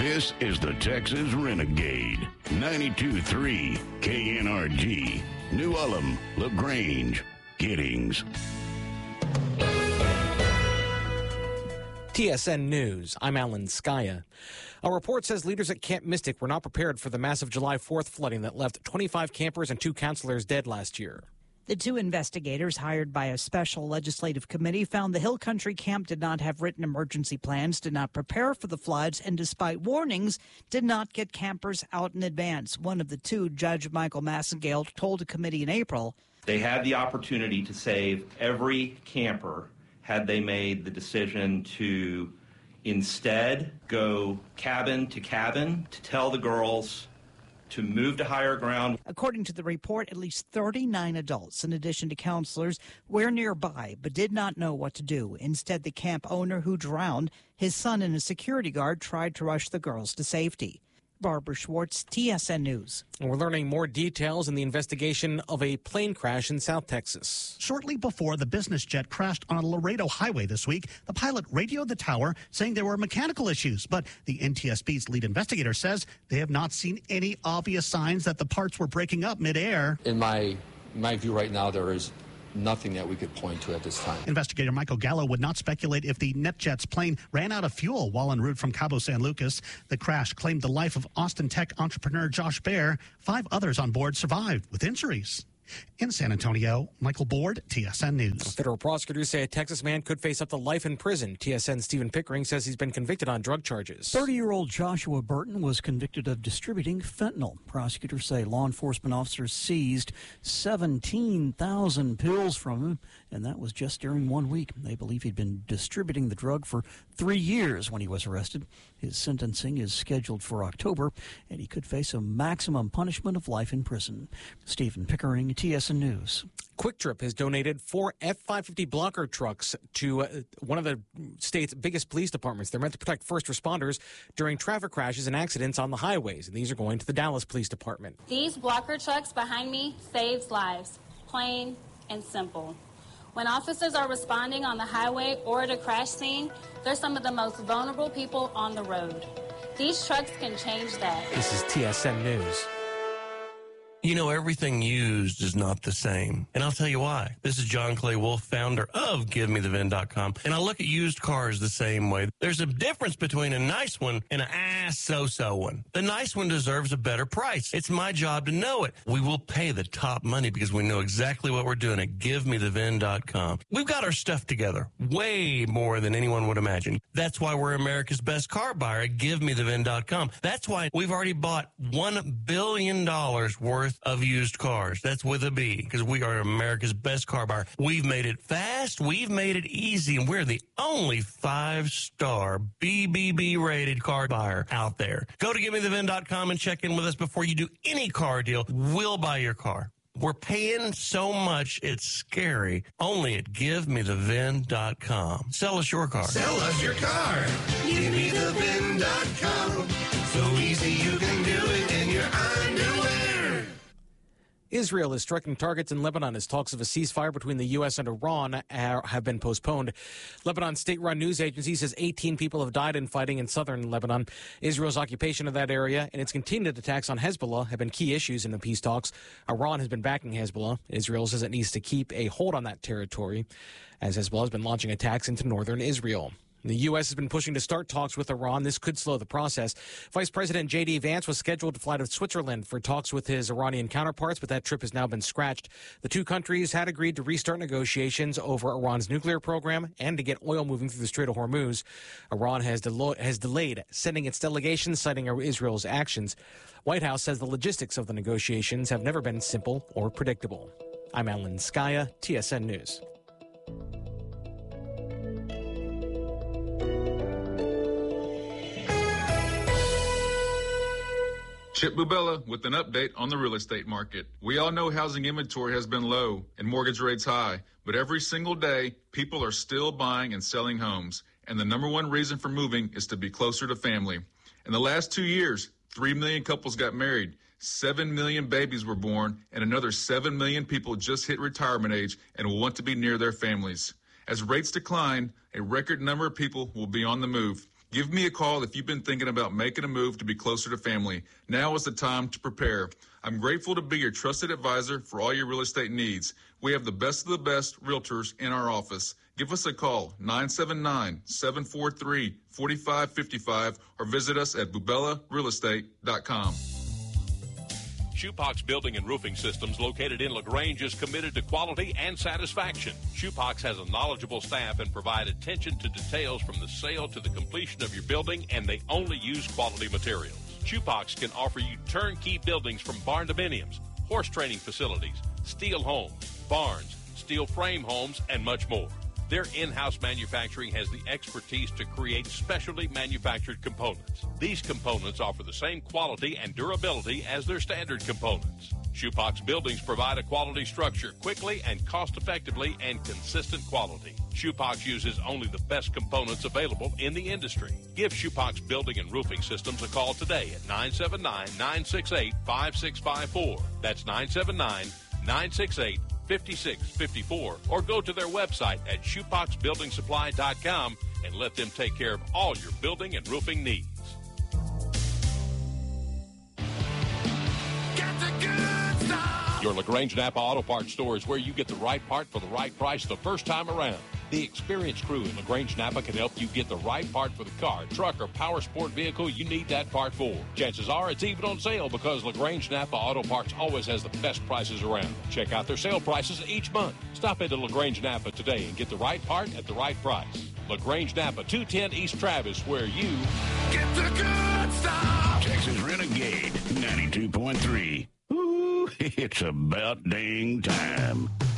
This is the Texas Renegade. 92.3 KNRG. New Ulm, LaGrange, Giddings. TSN News, I'm Alan Skaya. A report says leaders at Camp Mystic were not prepared for the massive July 4th flooding that left 25 campers and 2 counselors dead last year. The 2 investigators hired by a special legislative committee found the Hill Country camp did not have written emergency plans, did not prepare for the floods, and despite warnings, did not get campers out in advance. One of the 2, Judge Michael Massengale, told a committee in April. They had the opportunity to save every camper had they made the decision to instead go cabin to cabin to tell the girls to move to higher ground. According to the report, at least 39 adults, in addition to counselors, were nearby but did not know what to do. Instead, the camp owner who drowned, his son and a security guard tried to rush the girls to safety. Barbara Schwartz, TSN News. We're learning more details in the investigation of a plane crash in South Texas. Shortly before the business jet crashed on a Laredo highway this week, the pilot radioed the tower saying there were mechanical issues. But the NTSB's lead investigator says they have not seen any obvious signs that the parts were breaking up midair. In my view right now, there is nothing that we could point to at this time. Investigator Michael Gallo would not speculate if the NetJets plane ran out of fuel while en route from Cabo San Lucas. The crash claimed the life of Austin Tech entrepreneur Josh Baer. 5 others on board survived with injuries. In San Antonio, Michael Board, TSN News. Federal prosecutors say a Texas man could face up to life in prison. TSN's Stephen Pickering says he's been convicted on drug charges. 30-year-old Joshua Burton was convicted of distributing fentanyl. Prosecutors say law enforcement officers seized 17,000 pills from him, and that was just during 1 week. They believe he'd been distributing the drug for 3 years when he was arrested. His sentencing is scheduled for October, and he could face a maximum punishment of life in prison. Stephen Pickering, TSN News. Quick Trip has donated 4 F-550 blocker trucks to one of the state's biggest police departments. They're meant to protect first responders during traffic crashes and accidents on the highways. And these are going to the Dallas Police Department. These blocker trucks behind me saves lives, plain and simple. When officers are responding on the highway or at a crash scene, they're some of the most vulnerable people on the road. These trucks can change that. This is TSN News. You know, everything used is not the same. And I'll tell you why. This is John Clay Wolf, founder of GiveMeTheVin.com. And I look at used cars the same way. There's a difference between a nice one and an so-so one. The nice one deserves a better price. It's my job to know it. We will pay the top money because we know exactly what we're doing at GiveMeTheVin.com. We've got our stuff together way more than anyone would imagine. That's why we're America's best car buyer at GiveMeTheVin.com. That's why we've already bought $1 billion worth of used cars. That's with a B, because we are America's best car buyer. We've made it fast, we've made it easy, and we're the only 5-star BBB rated car buyer out there. Go to GiveMeTheVin.com and check in with us before you do any car deal. We'll buy your car. We're paying so much, it's scary. Only at GiveMeTheVin.com. Sell us your car. Sell us your car. GiveMeTheVin.com. So easy you can do it in your underwear. Israel is striking targets in Lebanon as talks of a ceasefire between the U.S. and Iran have been postponed. Lebanon's state-run news agency says 18 people have died in fighting in southern Lebanon. Israel's occupation of that area and its continued attacks on Hezbollah have been key issues in the peace talks. Iran has been backing Hezbollah. Israel says it needs to keep a hold on that territory, as Hezbollah has been launching attacks into northern Israel. The U.S. has been pushing to start talks with Iran. This could slow the process. Vice President J.D. Vance was scheduled to fly to Switzerland for talks with his Iranian counterparts, but that trip has now been scratched. The two countries had agreed to restart negotiations over Iran's nuclear program and to get oil moving through the Strait of Hormuz. Iran has delayed sending its delegation, citing Israel's actions. White House says the logistics of the negotiations have never been simple or predictable. I'm Alan Skaya, TSN News. Chip Bubella with an update on the real estate market. We all know housing inventory has been low and mortgage rates high, but every single day, people are still buying and selling homes. And the number one reason for moving is to be closer to family. In the last 2 years, 3 million couples got married, 7 million babies were born, and another 7 million people just hit retirement age and will want to be near their families. As rates decline, a record number of people will be on the move. Give me a call if you've been thinking about making a move to be closer to family. Now is the time to prepare. I'm grateful to be your trusted advisor for all your real estate needs. We have the best of the best realtors in our office. Give us a call, 979-743-4555, or visit us at bubellarealestate.com. Shoepox Building and Roofing Systems, located in LaGrange, is committed to quality and satisfaction. Shoepox has a knowledgeable staff and provide attention to details from the sale to the completion of your building, and they only use quality materials. Shoepox can offer you turnkey buildings from barn dominiums, horse training facilities, steel homes, barns, steel frame homes, and much more. Their in-house manufacturing has the expertise to create specially manufactured components. These components offer the same quality and durability as their standard components. Shoepox buildings provide a quality structure quickly and cost-effectively and consistent quality. Shoepox uses only the best components available in the industry. Give Shoepox Building and Roofing Systems a call today at 979-968-5654. That's 979-968-5654. 5654, or go to their website at shoepoxbuildingsupply.com and let them take care of all your building and roofing needs. Get the good stuff. Your LaGrange Napa Auto Parts store is where you get the right part for the right price the first time around. The experienced crew in LaGrange Napa can help you get the right part for the car, truck, or power sport vehicle you need that part for. Chances are it's even on sale because LaGrange Napa Auto Parts always has the best prices around. Check out their sale prices each month. Stop into LaGrange Napa today and get the right part at the right price. LaGrange Napa, 210 East Travis, where you get the good stuff. Texas Renegade 92.3. Ooh, it's about dang time.